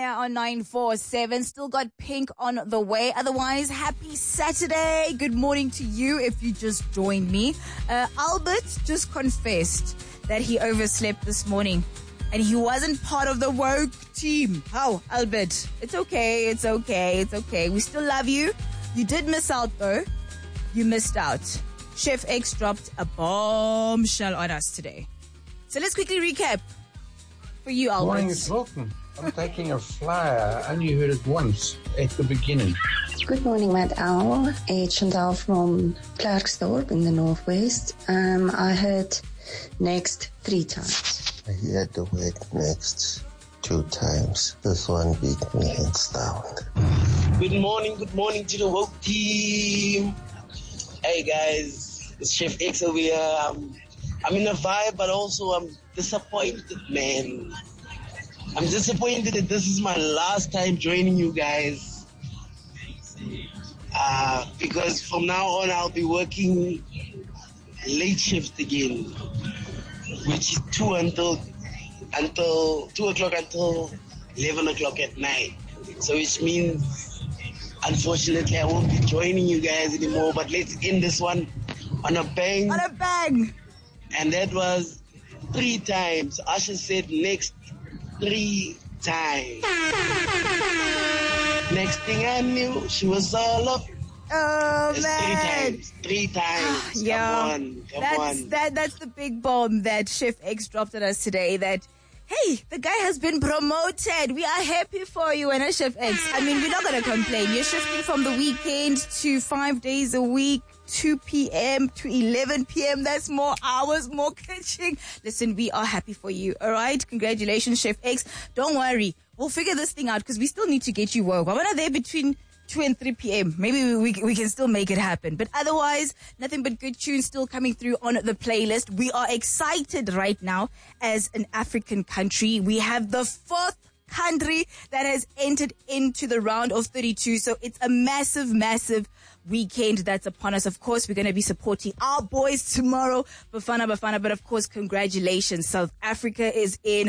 here on 947. Still got Pink on the way. Otherwise, happy Saturday. Good morning to you if you just joined me. Albert just confessed that he overslept this morning and he wasn't part of the woke team. How, Albert? It's okay. We still love you. You did miss out though. You missed out. Chef X dropped a bombshell on us today. So let's quickly recap. For you, Albert. Morning, it's Wilton. I'm taking a flyer. I only heard it once at the beginning. Good morning, Matt Owl. It's Chantal from Klerksdorp in the northwest. I heard next 3 times. I heard the word next 2 times. This one beat me hands down. Good morning to the woke team. Hey guys, it's Chef X over here. I'm in a vibe, but also I'm disappointed, man. I'm disappointed that this is my last time joining you guys. Because from now on, I'll be working late shift again, which is 2 o'clock until 11 o'clock at night. So which means, unfortunately, I won't be joining you guys anymore. But let's end this one on a bang. On a bang. And that was 3 times. Asha said next 3 times. Next thing I knew, she was all up. Oh, It's man. 3 times. Yeah. Come on. That's the big bomb that Chef X dropped at us today. That, hey, the guy has been promoted. We are happy for you, and Chef X. I mean, we're not going to complain. You're shifting from the weekend to 5 days a week. 2 p.m. to 11 p.m. That's more hours, more kitchen. Listen, we are happy for you. All right. Congratulations, Chef X. Don't worry. We'll figure this thing out because we still need to get you woke. I'm not there between 2 and 3 p.m. Maybe we can still make it happen. But otherwise, nothing but good tunes still coming through on the playlist. We are excited right now as an African country. We have the 4th country that has entered into the round of 32. So it's a massive weekend that's upon us. Of course, we're going to be supporting our boys tomorrow. Bafana. But of course, congratulations. South Africa is in.